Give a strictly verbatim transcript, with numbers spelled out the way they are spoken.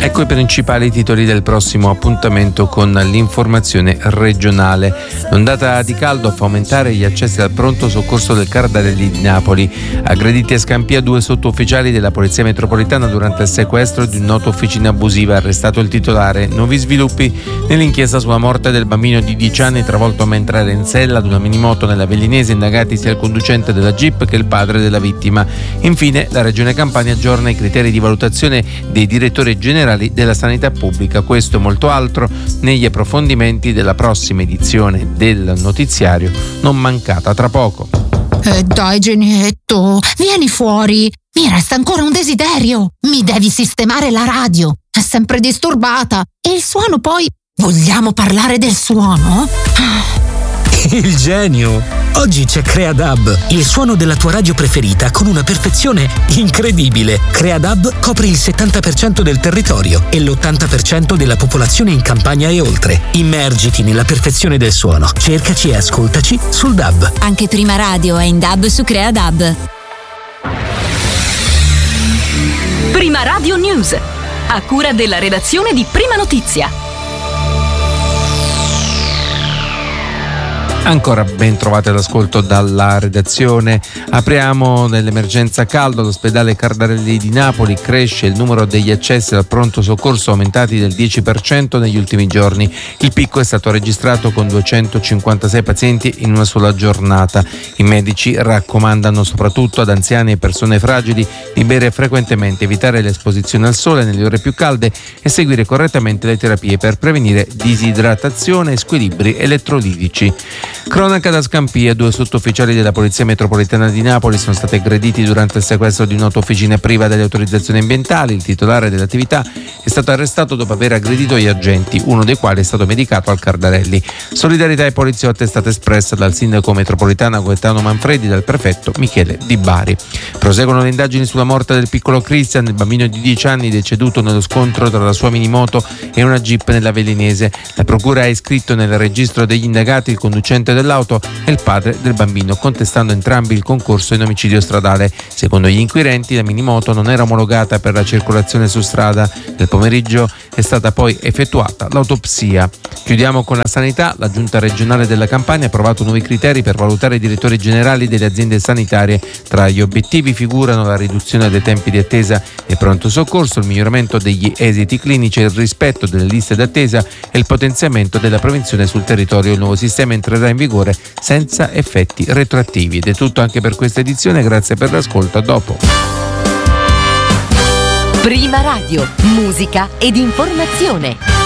Ecco i principali titoli del prossimo appuntamento con l'informazione regionale. L'ondata di caldo fa aumentare gli accessi al pronto soccorso del Cardarelli di Napoli. Aggrediti a Scampia due sottufficiali della Polizia Metropolitana durante il sequestro di un noto officina abusiva, arrestato il titolare. Nuovi sviluppi nell'inchiesta sulla morte del bambino di dieci anni travolto mentre era in sella ad una minimoto nella Vellinese, indagati sia il conducente della Jeep che il padre della vittima. Infine, la Regione Campania aggiorna i criteri di valutazione dei direttori generali della sanità pubblica. Questo e molto altro negli approfondimenti della prossima edizione del notiziario, non mancata tra poco. Eh dai Genietto, vieni fuori, mi resta ancora un desiderio, mi devi sistemare la radio, è sempre disturbata e il suono poi, vogliamo parlare del suono? Il genio! Oggi c'è CreaDub, il suono della tua radio preferita con una perfezione incredibile. CreaDub copre il settanta per cento del territorio e l'ottanta per cento della popolazione in Campania e oltre. Immergiti nella perfezione del suono. Cercaci e ascoltaci sul D A B. Anche Prima Radio è in D A B su CreaDub. Prima Radio News, a cura della redazione di Prima Notizia. Ancora ben trovate l'ascolto dalla redazione. Apriamo nell'emergenza caldo. All'ospedale Cardarelli di Napoli cresce il numero degli accessi al pronto soccorso, aumentati del dieci per cento negli ultimi giorni. Il picco è stato registrato con duecentocinquantasei pazienti in una sola giornata. I medici raccomandano soprattutto ad anziani e persone fragili di bere frequentemente, evitare l'esposizione al sole nelle ore più calde e seguire correttamente le terapie per prevenire disidratazione e squilibri elettrolitici. Cronaca da Scampia, due sottufficiali della Polizia Metropolitana di Napoli sono stati aggrediti durante il sequestro di un'autofficina priva delle autorizzazioni ambientali. Il titolare dell'attività è stato arrestato dopo aver aggredito gli agenti, uno dei quali è stato medicato al Cardarelli. Solidarietà ai poliziotti è stata espressa dal sindaco metropolitano Gaetano Manfredi e dal prefetto Michele Di Bari. Proseguono le indagini sulla morte del piccolo Christian, il bambino di dieci anni deceduto nello scontro tra la sua minimoto e una Jeep nella Vellinese. La procura ha iscritto nel registro degli indagati il conducente dell'auto e il padre del bambino, contestando entrambi il concorso in omicidio stradale. Secondo gli inquirenti, la minimoto non era omologata per la circolazione su strada. Nel pomeriggio è stata poi effettuata l'autopsia. Chiudiamo con la sanità. La Giunta regionale della Campania ha approvato nuovi criteri per valutare i direttori generali delle aziende sanitarie. Tra gli obiettivi figurano la riduzione dei tempi di attesa e pronto soccorso, il miglioramento degli esiti clinici, il rispetto delle liste d'attesa e il potenziamento della prevenzione sul territorio. Il nuovo sistema entrerà in vigore senza effetti retroattivi. Ed è tutto anche per questa edizione, grazie per l'ascolto, a dopo. Prima Radio, musica ed informazione.